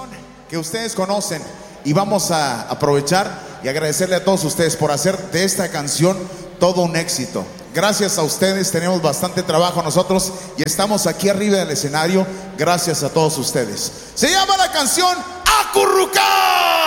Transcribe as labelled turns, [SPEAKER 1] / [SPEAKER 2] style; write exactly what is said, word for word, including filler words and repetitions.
[SPEAKER 1] canción que ustedes conocen y vamos a aprovechar y agradecerle a todos ustedes por hacer de esta canción todo un éxito. Gracias a ustedes, tenemos bastante trabajo nosotros y estamos aquí arriba del escenario gracias a todos ustedes. Se llama la canción Acurrucar.